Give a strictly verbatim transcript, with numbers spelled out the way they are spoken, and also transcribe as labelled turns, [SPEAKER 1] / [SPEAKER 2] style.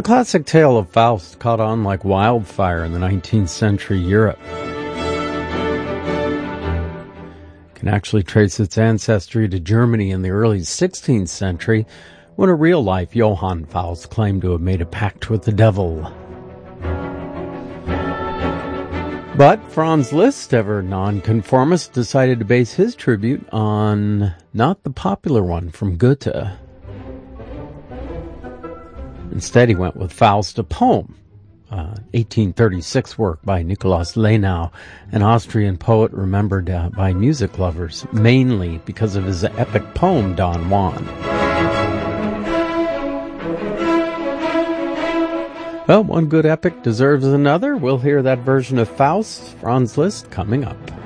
[SPEAKER 1] The classic tale of Faust caught on like wildfire in the nineteenth century Europe. It can actually trace its ancestry to Germany in the early sixteenth century, when a real-life Johann Faust claimed to have made a pact with the devil. But Franz Liszt, ever nonconformist, decided to base his tribute on not the popular one from Goethe. Instead, he went with Faust, a poem, uh, eighteen thirty-six work by Nikolaus Lenau, an Austrian poet remembered uh, by music lovers, mainly because of his epic poem, Don Juan. Well, one good epic deserves another. We'll hear that version of Faust, Franz Liszt, coming up.